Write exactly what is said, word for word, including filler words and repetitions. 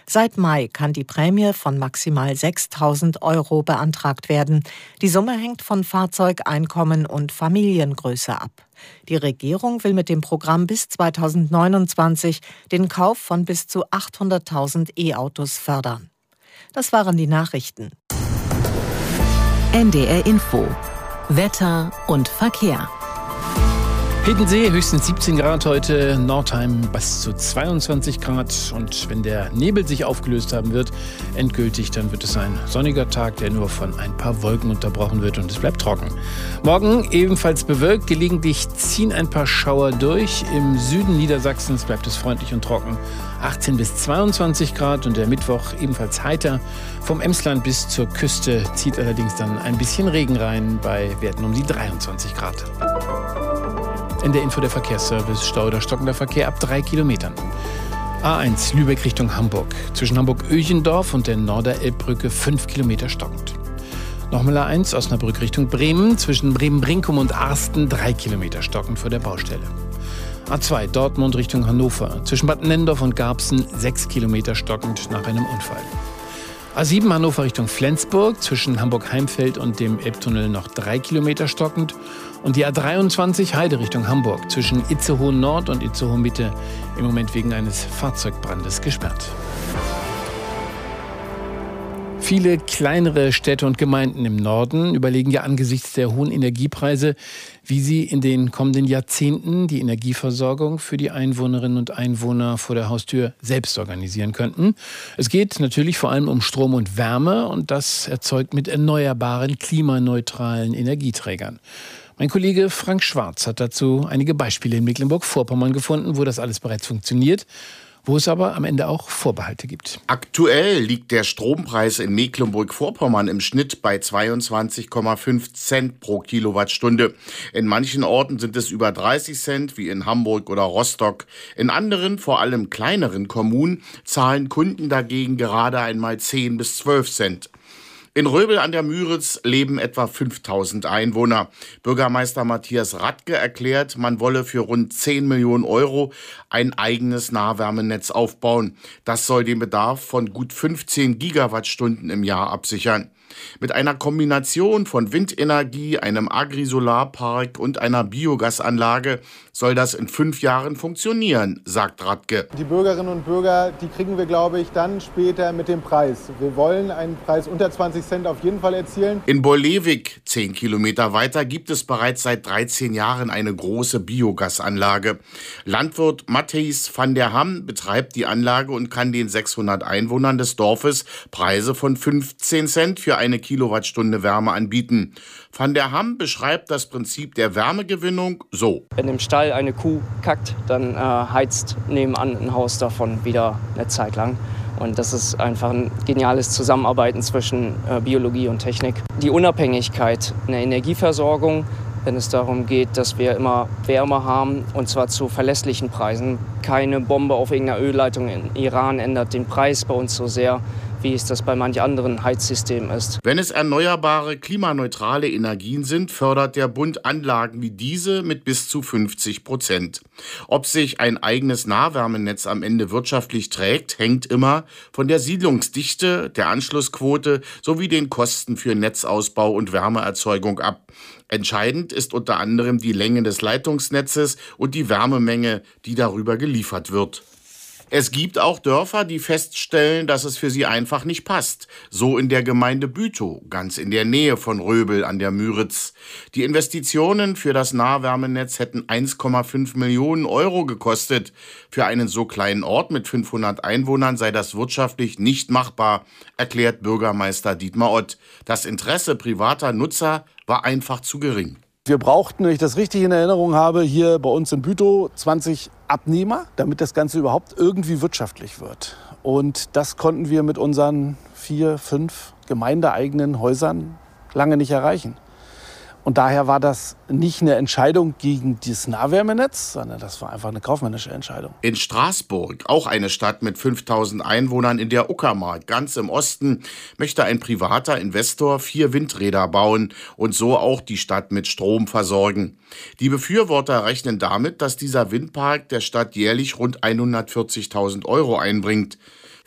Seit Mai kann die Prämie von maximal sechstausend Euro beantragt werden. Die Summe hängt von Fahrzeugeinkommen und Familiengröße ab. Die Regierung will mit dem Programm bis zweitausendneunundzwanzig den Kauf von bis zu achthunderttausend E-Autos fördern. Das waren die Nachrichten. N D R Info. Wetter und Verkehr. Hiddensee höchstens siebzehn Grad heute, Nordheim bis zu zweiundzwanzig Grad. Und wenn der Nebel sich aufgelöst haben wird, endgültig, dann wird es ein sonniger Tag, der nur von ein paar Wolken unterbrochen wird und es bleibt trocken. Morgen ebenfalls bewölkt, gelegentlich ziehen ein paar Schauer durch. Im Süden Niedersachsens bleibt es freundlich und trocken, achtzehn bis zweiundzwanzig Grad und der Mittwoch ebenfalls heiter. Vom Emsland bis zur Küste zieht allerdings dann ein bisschen Regen rein bei Werten um die dreiundzwanzig Grad. In der Info der Verkehrsservice, Stau oder stockender Verkehr ab drei Kilometern. A eins Lübeck Richtung Hamburg. Zwischen Hamburg-Öchendorf und der Norderelbbrücke fünf Kilometer stockend. Nochmal A eins Osnabrück Richtung Bremen. Zwischen Bremen-Brinkum und Arsten drei Kilometer stockend vor der Baustelle. A zwei Dortmund Richtung Hannover. Zwischen Bad Nennendorf und Garbsen sechs Kilometer stockend nach einem Unfall. A sieben Hannover Richtung Flensburg. Zwischen Hamburg-Heimfeld und dem Elbtunnel noch drei Kilometer stockend. Und die A dreiundzwanzig Heide Richtung Hamburg zwischen Itzehoe Nord und Itzehoe Mitte im Moment wegen eines Fahrzeugbrandes gesperrt. Viele kleinere Städte und Gemeinden im Norden überlegen ja angesichts der hohen Energiepreise, wie sie in den kommenden Jahrzehnten die Energieversorgung für die Einwohnerinnen und Einwohner vor der Haustür selbst organisieren könnten. Es geht natürlich vor allem um Strom und Wärme und das erzeugt mit erneuerbaren, klimaneutralen Energieträgern. Mein Kollege Frank Schwarz hat dazu einige Beispiele in Mecklenburg-Vorpommern gefunden, wo das alles bereits funktioniert, wo es aber am Ende auch Vorbehalte gibt. Aktuell liegt der Strompreis in Mecklenburg-Vorpommern im Schnitt bei zweiundzwanzig Komma fünf Cent pro Kilowattstunde. In manchen Orten sind es über dreißig Cent, wie in Hamburg oder Rostock. In anderen, vor allem kleineren Kommunen, zahlen Kunden dagegen gerade einmal zehn bis zwölf Cent. In Röbel an der Müritz leben etwa fünftausend Einwohner. Bürgermeister Matthias Radke erklärt, man wolle für rund zehn Millionen Euro ein eigenes Nahwärmenetz aufbauen. Das soll den Bedarf von gut fünfzehn Gigawattstunden im Jahr absichern. Mit einer Kombination von Windenergie, einem Agrisolarpark und einer Biogasanlage soll das in fünf Jahren funktionieren, sagt Radke. Die Bürgerinnen und Bürger, die kriegen wir, glaube ich, dann später mit dem Preis. Wir wollen einen Preis unter zwanzig Cent auf jeden Fall erzielen. In Borlewig, zehn Kilometer weiter, gibt es bereits seit dreizehn Jahren eine große Biogasanlage. Landwirt Matthijs van der Ham betreibt die Anlage und kann den sechshundert Einwohnern des Dorfes Preise von fünfzehn Cent für eine Kilowattstunde Wärme anbieten. Van der Ham beschreibt das Prinzip der Wärmegewinnung so. Wenn im Stall eine Kuh kackt, dann äh, heizt nebenan ein Haus davon wieder eine Zeit lang. Und das ist einfach ein geniales Zusammenarbeiten zwischen äh, Biologie und Technik. Die Unabhängigkeit in der Energieversorgung, wenn es darum geht, dass wir immer Wärme haben, und zwar zu verlässlichen Preisen. Keine Bombe auf irgendeiner Ölleitung in Iran ändert den Preis bei uns so sehr, wie es das bei manch anderen Heizsystemen ist. Wenn es erneuerbare, klimaneutrale Energien sind, fördert der Bund Anlagen wie diese mit bis zu fünfzig Prozent. Ob sich ein eigenes Nahwärmenetz am Ende wirtschaftlich trägt, hängt immer von der Siedlungsdichte, der Anschlussquote sowie den Kosten für Netzausbau und Wärmeerzeugung ab. Entscheidend ist unter anderem die Länge des Leitungsnetzes und die Wärmemenge, die darüber geliefert wird. Es gibt auch Dörfer, die feststellen, dass es für sie einfach nicht passt. So in der Gemeinde Bütow, ganz in der Nähe von Röbel an der Müritz. Die Investitionen für das Nahwärmenetz hätten eins Komma fünf Millionen Euro gekostet. Für einen so kleinen Ort mit fünfhundert Einwohnern sei das wirtschaftlich nicht machbar, erklärt Bürgermeister Dietmar Ott. Das Interesse privater Nutzer war einfach zu gering. Wir brauchten, wenn ich das richtig in Erinnerung habe, hier bei uns in Bütow zwanzig Abnehmer, damit das Ganze überhaupt irgendwie wirtschaftlich wird. Und das konnten wir mit unseren vier, fünf gemeindeeigenen Häusern lange nicht erreichen. Und daher war das nicht eine Entscheidung gegen das Nahwärmenetz, sondern das war einfach eine kaufmännische Entscheidung. In Straßburg, auch eine Stadt mit fünftausend Einwohnern in der Uckermark, ganz im Osten, möchte ein privater Investor vier Windräder bauen und so auch die Stadt mit Strom versorgen. Die Befürworter rechnen damit, dass dieser Windpark der Stadt jährlich rund hundertvierzigtausend Euro einbringt.